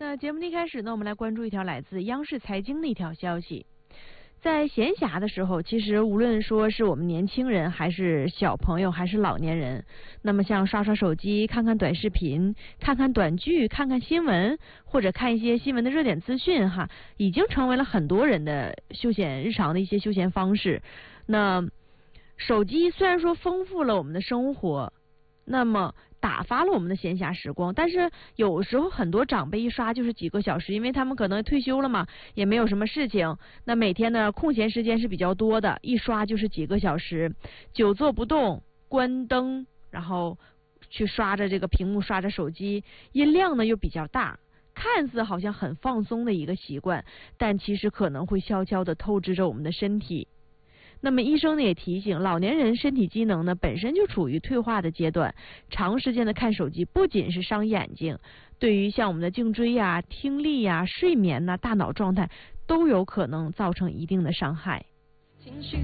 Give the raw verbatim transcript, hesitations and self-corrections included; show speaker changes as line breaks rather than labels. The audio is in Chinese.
那节目的一开始呢，我们来关注一条来自央视财经的一条消息。在闲暇的时候，其实无论说是我们年轻人还是小朋友还是老年人，那么像刷刷手机、看看短视频、看看短剧、看看新闻，或者看一些新闻的热点资讯哈，已经成为了很多人的休闲日常的一些休闲方式。那手机虽然说丰富了我们的生活，那么打发了我们的闲暇时光，但是有时候很多长辈一刷就是几个小时，因为他们可能退休了嘛，也没有什么事情，那每天的空闲时间是比较多的，一刷就是几个小时，久坐不动，关灯，然后去刷着这个屏幕，刷着手机，音量呢又比较大，看似好像很放松的一个习惯，但其实可能会悄悄地透支着我们的身体。那么医生呢也提醒，老年人身体机能呢本身就处于退化的阶段，长时间的看手机不仅是伤眼睛，对于像我们的颈椎呀、听力呀、睡眠呐、大脑状态都有可能造成一定的伤害。情绪